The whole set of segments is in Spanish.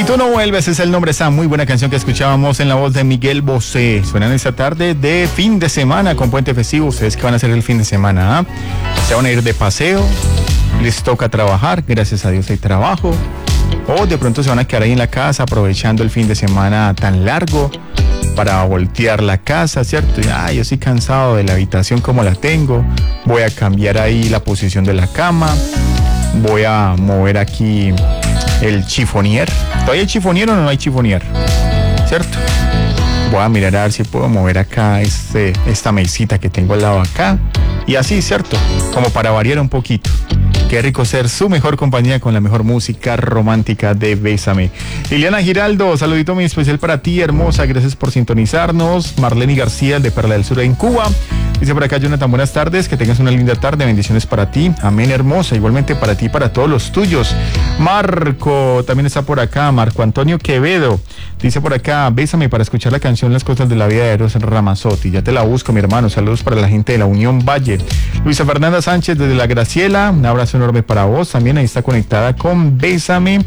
tú no vuelves es el nombre, esa muy buena canción que escuchábamos en la voz de Miguel Bosé. Suenan esta tarde de fin de semana con puente festivo. Ustedes que van a hacer el fin de semana, se van a ir de paseo, les toca trabajar, gracias a Dios hay trabajo, o de pronto se van a quedar ahí en la casa aprovechando el fin de semana tan largo para voltear la casa, ¿cierto? Yo estoy cansado de la habitación como la tengo, voy a cambiar ahí la posición de la cama, voy a mover aquí el chifonier. ¿Todavía hay chifonier o no hay chifonier? ¿Cierto? Voy a mirar a ver si puedo mover acá esta mesita que tengo al lado acá. Y así, ¿cierto? Como para variar un poquito. Qué rico ser su mejor compañía con la mejor música romántica de Bésame. Liliana Giraldo, saludito muy especial para ti, hermosa. Gracias por sintonizarnos. Marlene García, de Perla del Sur en Cuba. Dice por acá, Jonathan, buenas tardes. Que tengas una linda tarde. Bendiciones para ti. Amén, hermosa. Igualmente para ti y para todos los tuyos. Marco, también está por acá. Marco Antonio Quevedo. Dice por acá, bésame para escuchar la canción Las Cosas de la Vida de Eros Ramazzotti. Ya te la busco, mi hermano. Saludos para la gente de la Unión Valle. Luisa Fernanda Sánchez desde La Graciela. Un abrazo enorme para vos. También ahí está conectada con Bésame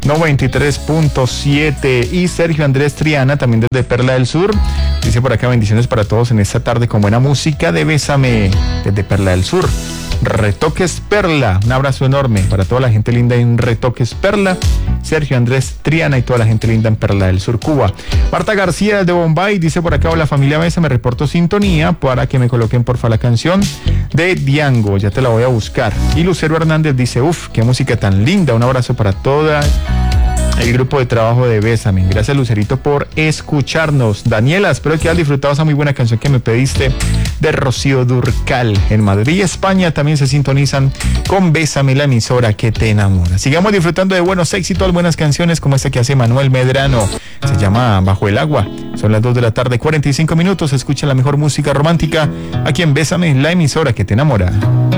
93.7. Y Sergio Andrés Triana, también desde Perla del Sur. Dice por acá, bendiciones para todos en esta tarde con buena música de Bésame desde Perla del Sur. Retoques Perla, un abrazo enorme para toda la gente linda en Retoques Perla, Sergio Andrés Triana y toda la gente linda en Perla del Sur, Cuba. Marta García de Bombay dice por acá, hola familia Besa, me reporto sintonía para que me coloquen porfa la canción de Diango, ya te la voy a buscar. Y Lucero Hernández dice, qué música tan linda, un abrazo para toda el grupo de trabajo de Bésame. Gracias, Lucerito, por escucharnos. Daniela, espero que hayas disfrutado esa muy buena canción que me pediste de Rocío Dúrcal. En Madrid, España, también se sintonizan con Bésame, la emisora que te enamora. Sigamos disfrutando de buenos éxitos, buenas canciones como esta que hace Manuel Medrano. Se llama Bajo el Agua. Son las 2 de la tarde, 45 minutos. Escucha la mejor música romántica aquí en Bésame, la emisora que te enamora.